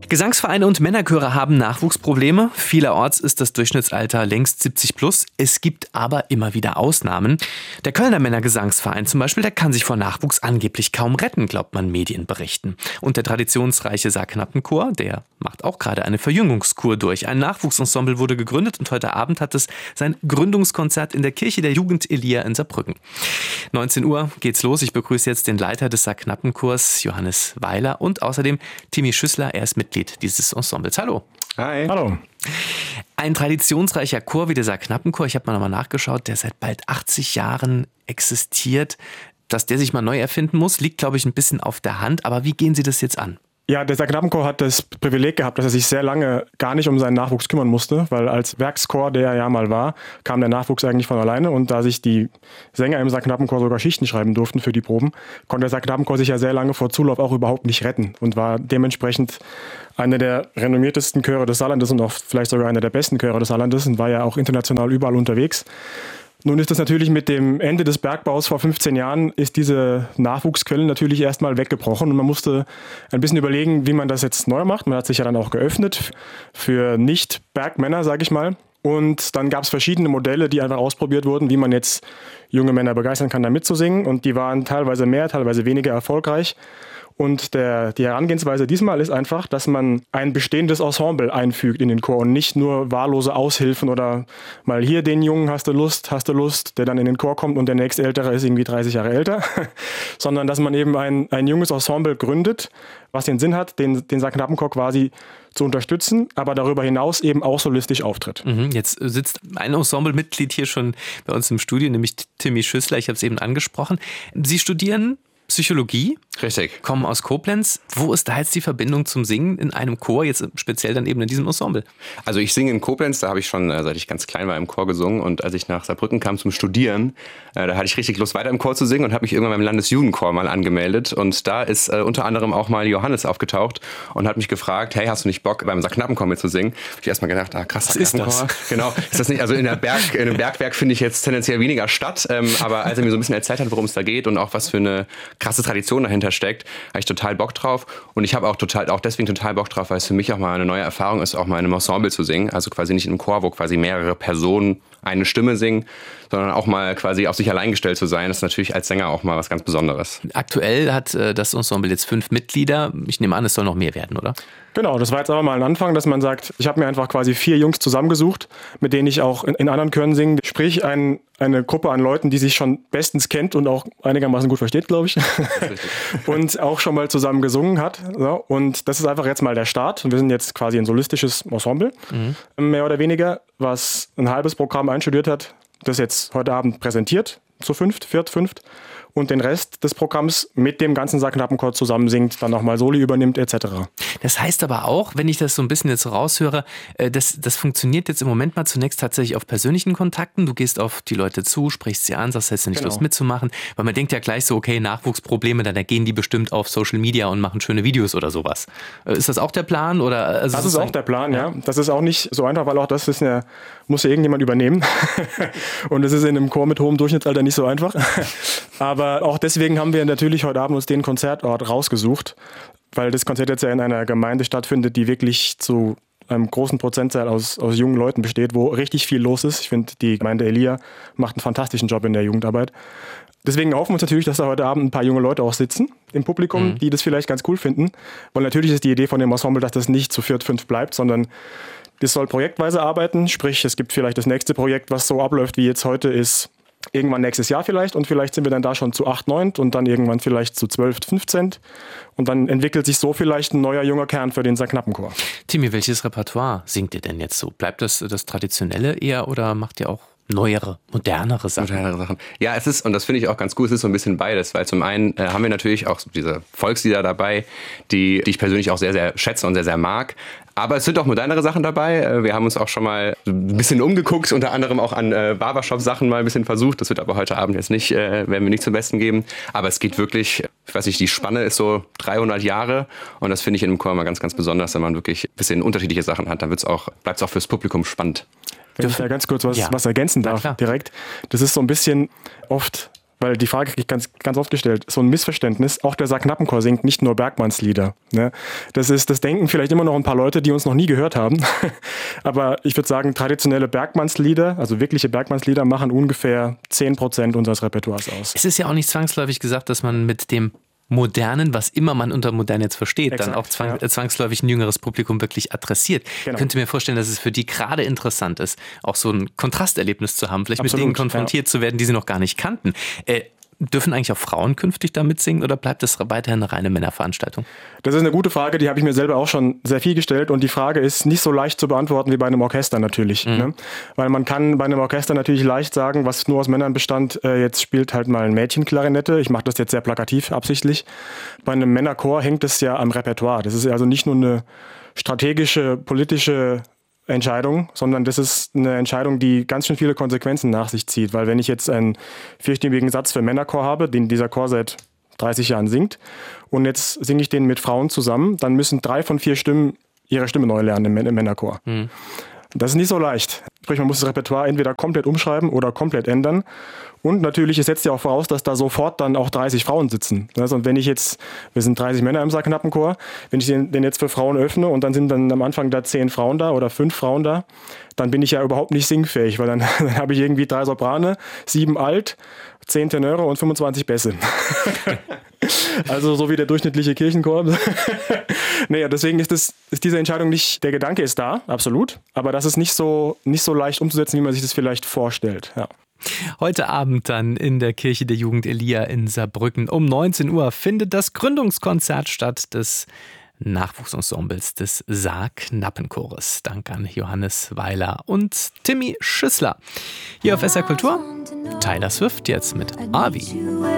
Gesangsvereine und Männerchöre haben Nachwuchsprobleme. Vielerorts ist das Durchschnittsalter längst 70 plus. Es gibt aber immer wieder Ausnahmen. Der Kölner Männergesangsverein zum Beispiel, der kann sich vor Nachwuchs angeblich kaum retten, glaubt man Medienberichten. Und der traditionsreiche Saarknappenchor, der macht auch gerade eine Verjüngungskur durch. Ein Nachwuchsensemble wurde gegründet und heute Abend hat es sein Gründungskonzert in der Kirche der Jugend Elia in Saarbrücken. 19 Uhr geht's los. Ich begrüße jetzt den Leiter des Saarknappenchors, Johannes Weiler, und außerdem Timmy Schüssler. Er ist Mitglied dieses Ensembles. Hallo. Hi. Hallo. Ein traditionsreicher Chor wie der Saarknappenchor, ich habe mal nochmal nachgeschaut, der seit bald 80 Jahren existiert. Dass der sich mal neu erfinden muss, liegt, glaube ich, ein bisschen auf der Hand. Aber wie gehen Sie das jetzt an? Ja, der Saarknappenchor hat das Privileg gehabt, dass er sich sehr lange gar nicht um seinen Nachwuchs kümmern musste, weil als Werkschor, der er ja mal war, kam der Nachwuchs eigentlich von alleine, und da sich die Sänger im Saarknappenchor sogar Schichten schreiben durften für die Proben, konnte der Saarknappenchor sich ja sehr lange vor Zulauf auch überhaupt nicht retten und war dementsprechend einer der renommiertesten Chöre des Saarlandes und auch vielleicht sogar einer der besten Chöre des Saarlandes und war ja auch international überall unterwegs. Nun ist das natürlich mit dem Ende des Bergbaus vor 15 Jahren ist diese Nachwuchsquelle natürlich erstmal weggebrochen und man musste ein bisschen überlegen, wie man das jetzt neu macht. Man hat sich ja dann auch geöffnet für Nicht-Bergmänner, sage ich mal. Und dann gab es verschiedene Modelle, die einfach ausprobiert wurden, wie man jetzt junge Männer begeistern kann, da mitzusingen. Und die waren teilweise mehr, teilweise weniger erfolgreich. Und die Herangehensweise diesmal ist einfach, dass man ein bestehendes Ensemble einfügt in den Chor und nicht nur wahllose Aushilfen oder mal hier den Jungen hast du Lust, der dann in den Chor kommt und der nächste Ältere ist irgendwie 30 Jahre älter, sondern dass man eben ein junges Ensemble gründet, was den Sinn hat, den Saarknappenchor quasi zu unterstützen, aber darüber hinaus eben auch solistisch auftritt. Jetzt sitzt ein Ensemblemitglied hier schon bei uns im Studio, nämlich Timmy Schüssler, ich habe es eben angesprochen. Sie studieren Psychologie. Richtig. Kommen aus Koblenz. Wo ist da jetzt die Verbindung zum Singen in einem Chor, jetzt speziell dann eben in diesem Ensemble? Also ich singe in Koblenz, da habe ich schon, seit ich ganz klein war, im Chor gesungen. Und als ich nach Saarbrücken kam zum Studieren, da hatte ich richtig Lust, weiter im Chor zu singen und habe mich irgendwann beim Landesjugendchor mal angemeldet. Und da ist unter anderem auch mal Johannes aufgetaucht und hat mich gefragt, hey, hast du nicht Bock, beim Saarknappenchor mitzusingen? Hab ich erstmal gedacht, krass, was ist das? Genau, ist das nicht, also in einem Bergwerk finde ich jetzt tendenziell weniger statt. Aber als er mir so ein bisschen erzählt hat, worum es da geht und auch was für eine krasse Tradition dahinter steckt, habe ich total Bock drauf. Und ich habe auch deswegen total Bock drauf, weil es für mich auch mal eine neue Erfahrung ist, auch mal in einem Ensemble zu singen. Also quasi nicht in einem Chor, wo quasi mehrere Personen eine Stimme singen, sondern auch mal quasi auf sich allein gestellt zu sein. Das ist natürlich als Sänger auch mal was ganz Besonderes. Aktuell hat das Ensemble jetzt 5 Mitglieder. Ich nehme an, es soll noch mehr werden, oder? Genau, das war jetzt aber mal ein Anfang, dass man sagt, ich habe mir einfach quasi 4 Jungs zusammengesucht, mit denen ich auch in anderen Chören singe. Sprich, eine Gruppe an Leuten, die sich schon bestens kennt und auch einigermaßen gut versteht, glaube ich. Und auch schon mal zusammen gesungen hat. So. Und das ist einfach jetzt mal der Start. Und wir sind jetzt quasi ein solistisches Ensemble, mehr oder weniger, was ein halbes Programm einstudiert hat, das jetzt heute Abend präsentiert, zu 5, und den Rest des Programms mit dem ganzen Saarknappenchor zusammen singt, dann nochmal Soli übernimmt etc. Das heißt aber auch, wenn ich das so ein bisschen jetzt raushöre, das funktioniert jetzt im Moment mal zunächst tatsächlich auf persönlichen Kontakten. Du gehst auf die Leute zu, sprichst sie an, sagst, hättest du nicht Lust mitzumachen, weil man denkt ja gleich so, okay, Nachwuchsprobleme, dann gehen die bestimmt auf Social Media und machen schöne Videos oder sowas. Ist das auch der Plan? Oder, also das ist auch der Plan, ja. Das ist auch nicht so einfach, weil auch das muss ja irgendjemand übernehmen. Und das ist in einem Chor mit hohem Durchschnittsalter nicht so einfach. Aber auch deswegen haben wir natürlich heute Abend uns den Konzertort rausgesucht, weil das Konzert jetzt ja in einer Gemeinde stattfindet, die wirklich zu einem großen Prozentteil aus jungen Leuten besteht, wo richtig viel los ist. Ich finde, die Gemeinde Elia macht einen fantastischen Job in der Jugendarbeit. Deswegen hoffen wir uns natürlich, dass da heute Abend ein paar junge Leute auch sitzen im Publikum, die das vielleicht ganz cool finden. Weil natürlich ist die Idee von dem Ensemble, dass das nicht zu 4, 5 bleibt, sondern das soll projektweise arbeiten. Sprich, es gibt vielleicht das nächste Projekt, was so abläuft wie jetzt heute ist, irgendwann nächstes Jahr vielleicht, und vielleicht sind wir dann da schon zu 8, 9 und dann irgendwann vielleicht zu 12, 15 und dann entwickelt sich so vielleicht ein neuer junger Kern für den Saarknappenchor. Timmy, welches Repertoire singt ihr denn jetzt so? Bleibt das Traditionelle eher oder macht ihr auch neuere, modernere Sachen? Ja, es ist, und das finde ich auch ganz gut, es ist so ein bisschen beides, weil zum einen haben wir natürlich auch diese Volkslieder dabei, die ich persönlich auch sehr, sehr schätze und sehr, sehr mag. Aber es sind auch modernere Sachen dabei. Wir haben uns auch schon mal ein bisschen umgeguckt, unter anderem auch an Barbershop-Sachen mal ein bisschen versucht. Das wird aber heute Abend jetzt nicht, werden wir nicht zum Besten geben. Aber es geht wirklich, ich weiß nicht, die Spanne ist so 300 Jahre. Und das finde ich in einem Chor mal ganz, ganz besonders, wenn man wirklich ein bisschen unterschiedliche Sachen hat. Dann bleibt es auch fürs Publikum spannend. Wenn ich da ganz kurz was ergänzen darf, direkt. Das ist so ein bisschen oft, weil die Frage kriege ich ganz, ganz oft gestellt, so ein Missverständnis, auch der Saarknappenchor singt nicht nur Bergmannslieder. Ne? Das denken vielleicht immer noch ein paar Leute, die uns noch nie gehört haben. Aber ich würde sagen, traditionelle Bergmannslieder, also wirkliche Bergmannslieder, machen ungefähr 10% unseres Repertoires aus. Es ist ja auch nicht zwangsläufig gesagt, dass man mit dem Modernen, was immer man unter modern jetzt versteht, Exakt, dann auch zwangsläufig ein jüngeres Publikum wirklich adressiert. Genau. Ich könnte mir vorstellen, dass es für die gerade interessant ist, auch so ein Kontrasterlebnis zu haben, vielleicht Absolut, mit Dingen konfrontiert zu werden, die sie noch gar nicht kannten. Dürfen eigentlich auch Frauen künftig da mitsingen oder bleibt das weiterhin eine reine Männerveranstaltung? Das ist eine gute Frage, die habe ich mir selber auch schon sehr viel gestellt und die Frage ist nicht so leicht zu beantworten wie bei einem Orchester natürlich. Ne? Weil man kann bei einem Orchester natürlich leicht sagen, was nur aus Männern bestand, jetzt spielt halt mal ein Mädchen Klarinette. Ich mache das jetzt sehr plakativ, absichtlich. Bei einem Männerchor hängt es ja am Repertoire. Das ist also nicht nur eine strategische, politische Entscheidung, sondern das ist eine Entscheidung, die ganz schön viele Konsequenzen nach sich zieht. Weil wenn ich jetzt einen vierstimmigen Satz für Männerchor habe, den dieser Chor seit 30 Jahren singt, und jetzt singe ich den mit Frauen zusammen, dann müssen 3 von 4 Stimmen ihre Stimme neu lernen im Männerchor. Das ist nicht so leicht. Sprich, man muss das Repertoire entweder komplett umschreiben oder komplett ändern. Und natürlich, es setzt ja auch voraus, dass da sofort dann auch 30 Frauen sitzen. Also, und wenn ich jetzt, wir sind 30 Männer im Saarknappenchor, wenn ich den jetzt für Frauen öffne und dann sind dann am Anfang da 10 Frauen da oder 5 Frauen da, dann bin ich ja überhaupt nicht singfähig, weil dann habe ich irgendwie 3 Soprane, 7 Alt, 10 Tenöre und 25 Bässe. Also so wie der durchschnittliche Kirchenchor. Naja, deswegen ist diese Entscheidung nicht, der Gedanke ist da, absolut, aber das ist nicht so leicht umzusetzen, wie man sich das vielleicht vorstellt. Ja. Heute Abend dann in der Kirche der Jugend Elia in Saarbrücken um 19 Uhr findet das Gründungskonzert statt des Nachwuchsensembles des Saarknappenchores. Dank an Johannes Weiler und Timmy Schüssler. Hier auf SR Kultur, Taylor Swift jetzt mit Avi.